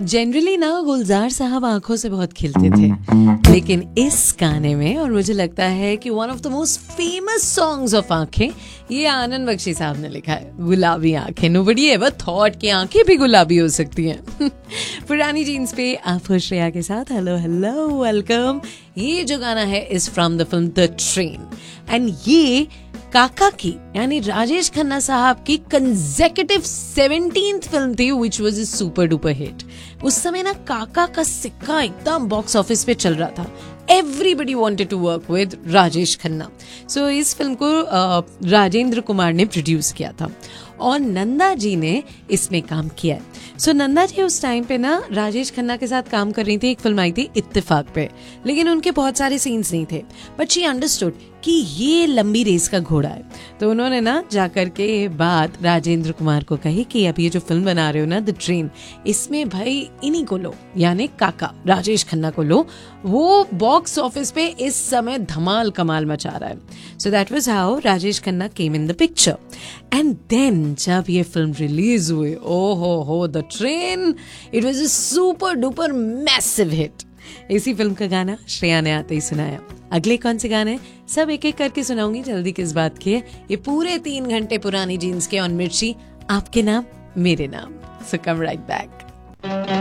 Generally ना गुलजार साहब आंखों से बहुत खिलते थे, लेकिन इस गाने में, और मुझे लगता है कि one of the most famous songs of आंखें, ये आनंद बख्शी साहब ने लिखा है। गुलाबी आंखें, नोबडी एवर थॉट कि आंखें भी गुलाबी हो सकती हैं। पुरानी जीन्स पे आप हो श्रेया के साथ। Hello hello, welcome. ये जो गाना है is from the film the train, and ये काका की यानी राजेश खन्ना साहब की कंसेक्यूटिव 17th फिल्म थी which was a super duper hit. उस समय ना काका का सिक्का एकदम बॉक्स ऑफिस पे चल रहा था। Everybody wanted to work with Rajesh Khanna. सो इस फिल्म को राजेंद्र कुमार ने प्रोड्यूस किया था और नंदा जी ने इसमें काम किया है। सो नंदा जी उस टाइम पे ना राजेश खन्ना के साथ काम कर रही थी। एक फिल्म आई थी इत्तेफाक पे, लेकिन उनके बहुत सारे सीन्स नहीं थे, बट शी अंडरस्टूड कि ये लंबी रेस का घोड़ा है। तो उन्होंने ना जाकर के ये बात राजेंद्र कुमार को कही कि अब ये जो फिल्म बना रहे हो ना द ट्रेन, इसमें भाई इन्हीं को लो, यानी काका राजेश खन्ना को लो। वो बॉक्स ऑफिस पे इस समय धमाल कमाल मचा रहा है। So that was how Rajesh Khanna came in the picture. And then जब ये फिल्म रिलीज हुई, ओ हो the train, it was a super duper massive hit. इसी फिल्म का गाना श्रेया ने आते ही सुनाया। अगले कौन से गाने सब एक एक करके सुनाऊंगी, जल्दी किस बात की है। ये पूरे 3 घंटे पुरानी जीन्स के ऑन मिर्ची, आपके नाम मेरे नाम। सो कम राइट बैक।